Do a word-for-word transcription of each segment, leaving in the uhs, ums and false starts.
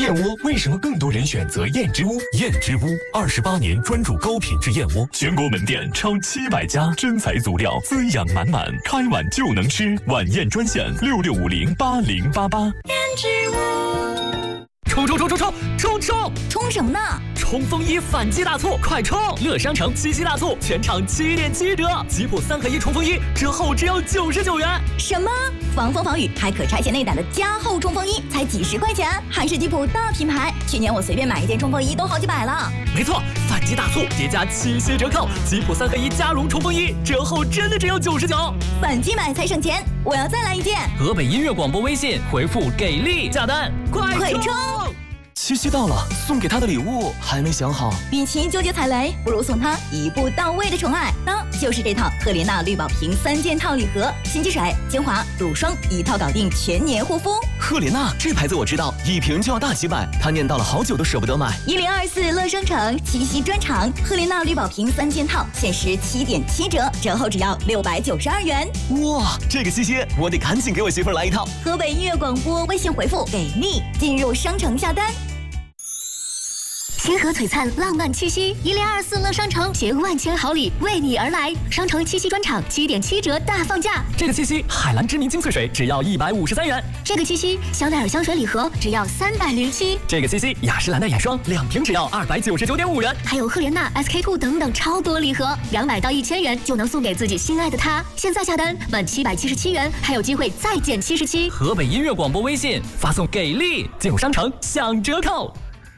燕窝为什么更多人选择燕之屋？ 燕之屋二十八年专注高品质燕窝，全国门店超七百家，真材足料，滋养满满，开碗就能吃。晚宴专线六六五零八零八八。 燕之屋。 冲冲冲冲冲冲冲！ 冲什么呢？ 冲锋衣反击大促，快冲！乐商城七夕大促，全场七点七折，吉普三合一冲锋衣折后只要九十九元。 什么？防风防雨还可拆卸内胆的加厚冲锋衣，才几十块钱，还是吉普大品牌。去年我随便买一件冲锋衣都好几百了。 没错，反击大促叠加七夕折扣，吉普三合一加绒冲锋衣折后真的只要九十九。 反击买才省钱，我要再来一件。 河北音乐广播微信回复给力下单，快快冲！ 七夕到了，送给他的礼物还没想好。 与其纠结踩雷，不如送他一步到位的宠爱。那就是这套赫莲娜绿宝瓶三件套礼盒，新机水、精华、乳霜一套搞定全年护肤。 赫莲娜这牌子我知道，一瓶就要大几百，他念叨了好久都舍不得买。 一零二四乐商城七夕专场，赫莲娜绿宝瓶三件套限时七点七折，折后只要六百九十二元。 哇，这个七夕我得赶紧给我媳妇儿来一套。 河北音乐广播微信回复给力，进入商城下单。星河璀璨，浪漫七夕，一零二四乐商城携万千好礼为你而来。商城七夕专场七点七折大放价。 这个七夕，海蓝之谜精粹水只要一百五十三元。 这个七夕，香奈儿香水礼盒只要三百零七。 这个七夕，雅诗兰黛眼霜两瓶只要二百九十九点五元。 还有赫莲娜、S K two 等等超多礼盒，两百到一千元就能送给自己心爱的他。现在下单满七百七十七元，还有机会再减七十七。 河北音乐广播微信发送给力，进入商城享折扣。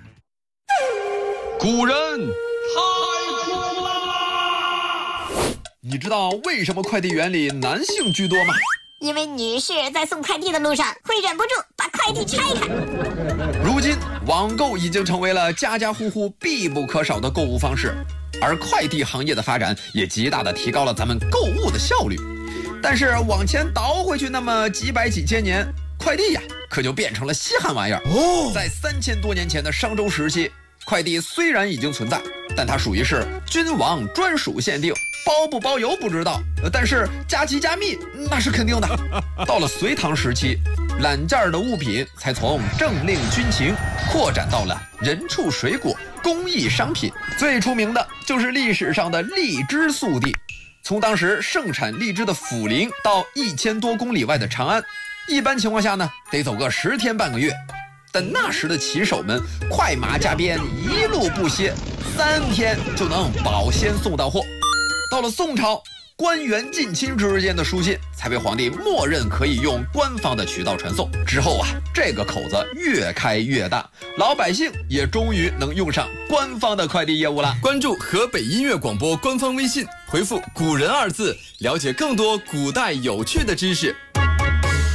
古人太苦啦！你知道为什么快递员里男性居多吗？ 因为女士在送快递的路上会忍不住把快递拆开。 如今网购已经成为了家家户户必不可少的购物方式，而快递行业的发展也极大地提高了咱们购物的效率。但是往前倒回去那么几百几千年，快递呀可就变成了稀罕玩意儿。哦，在三千多年前的商周时期，快递虽然已经存在，但它属于是君王专属限定，包不包邮不知道，但是加急加密那是肯定的。到了隋唐时期，揽件的物品才从政令军情扩展到了人畜水果、工艺商品。最出名的就是历史上的荔枝速递。从当时盛产荔枝的涪陵到一千多公里外的长安，一般情况下呢，得走个十天半个月。但那时的骑手们快马加鞭，一路不歇，三天就能保鲜送到货。到了宋朝，官员近亲之间的书信才被皇帝默认可以用官方的渠道传送。之后啊，这个口子越开越大，老百姓也终于能用上官方的快递业务了。 关注河北音乐广播官方微信，回复“古人”二字，了解更多古代有趣的知识。